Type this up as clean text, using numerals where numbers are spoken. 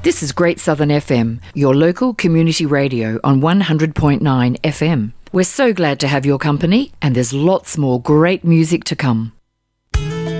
This is Great Southern FM, your local community radio on 100.9 FM. We're so glad to have your company, and there's lots more great music to come.